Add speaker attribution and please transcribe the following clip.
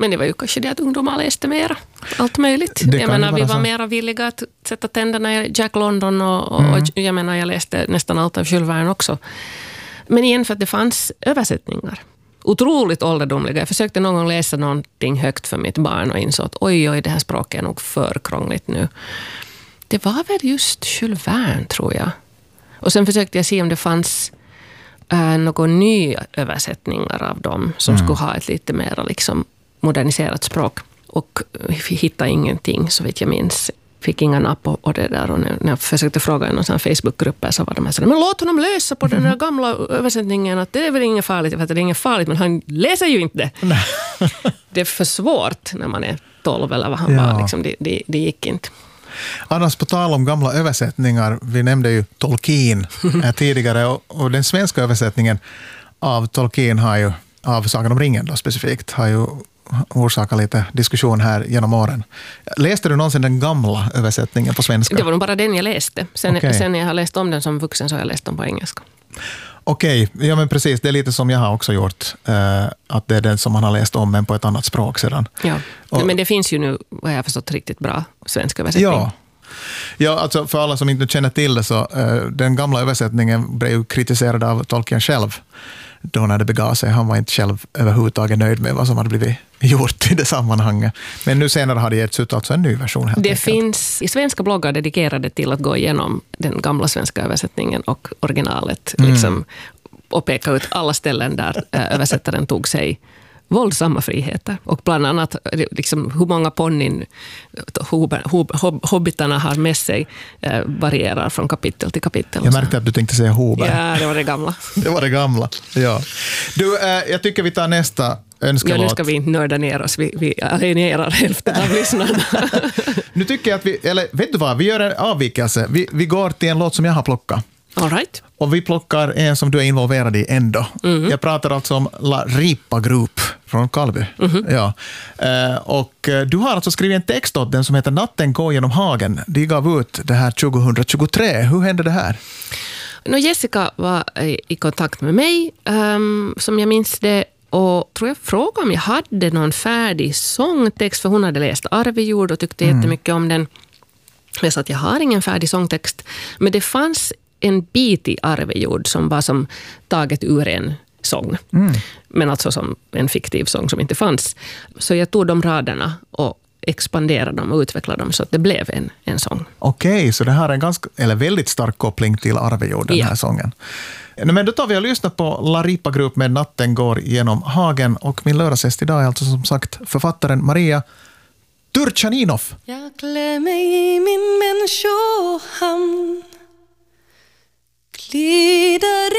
Speaker 1: Men det var ju kanske det att ungdomar läste mera. Allt möjligt. Jag menar, vi var mera villiga att sätta tänderna i Jack London och jag menar, jag läste nästan allt av Jules Verne också. Men igen för att det fanns översättningar. Otroligt ålderdomliga. Jag försökte någon gång läsa någonting högt för mitt barn och insåg att oj, det här språket är nog för krångligt nu. Det var väl just Jules Verne, tror jag. Och sen försökte jag se om det fanns några nya översättningar av dem som skulle ha ett lite mer liksom moderniserat språk. Och hittade ingenting, så vet jag minns. Fick inga napp och det där. Och när jag försökte fråga i någon sån Facebookgrupper så var de här så, men låt honom läsa på den där gamla översättningen att det är väl inget farligt. För att det är inget farligt, men han läser ju inte. Det är för svårt när man är 12 eller vad han var. Liksom, det gick inte.
Speaker 2: Annars på tal om gamla översättningar, vi nämnde ju Tolkien tidigare och den svenska översättningen av Tolkien har ju, av Sagan om ringen då specifikt, har ju orsakat lite diskussion här genom åren. Läste du någonsin den gamla översättningen på svenska?
Speaker 1: Det var nog bara den jag läste. Sen när jag har läst om den som vuxen så har jag läst den på engelska.
Speaker 2: Okej, ja men precis, det är lite som jag har också gjort, att det är den som man har läst om men på ett annat språk sedan.
Speaker 1: Ja, men det finns ju nu, vad jag har förstått, riktigt bra svenska översättning.
Speaker 2: Ja, alltså för alla som inte känner till det så den gamla översättningen blev ju kritiserad av Tolkien själv då när det begav sig. Han var inte själv överhuvudtaget nöjd med vad som hade blivit gjort i det sammanhanget. Men nu senare har det getts ut alltså en ny version. Helt enkelt.
Speaker 1: Finns i svenska bloggar dedikerade till att gå igenom den gamla svenska översättningen och originalet liksom, och peka ut alla ställen där översättaren tog sig våldsamma friheter. Och bland annat liksom, hur många ponnin hobbitarna har med sig varierar från kapitel till kapitel.
Speaker 2: Jag märkte att du tänkte säga Hober.
Speaker 1: Ja, det var det gamla.
Speaker 2: Det var det gamla, ja. Du, jag tycker vi tar nästa önskelåt.
Speaker 1: Ja, nu ska vi inte nörda ner oss. Vi alienerar hälften av lyssnarna.
Speaker 2: Nu tycker jag att vet du vad, vi gör en avvikelse. Vi går till en låt som jag har plockat.
Speaker 1: All right.
Speaker 2: Och vi plockar en som du är involverad i ändå. Jag pratar alltså om La Ripa Group från Kalby. Ja. Och du har alltså skrivit en text åt den som heter Natten går genom hagen. De gav ut det här 2023. Hur hände det här?
Speaker 1: Jessica var i kontakt med mig, som jag minns det. Och tror jag frågade om jag hade någon färdig sångtext, för hon hade läst Arvejord och tyckte jättemycket om den. Jag sa att jag har ingen färdig sångtext, men det fanns en bit i Arvejord som var som taget ur en sång. Men alltså som en fiktiv sång som inte fanns. Så jag tog de raderna och expanderade dem och utvecklade dem så att det blev en sång.
Speaker 2: Okej, så det här är en väldigt stark koppling till Arvejord, den här sången. Men då tar vi och lyssnar på La Ripa Group med Natten går genom hagen. Och min lördagsgäst idag är alltså som sagt författaren Maria Turchaninov.
Speaker 3: Jag klär mig i min människohamn, glider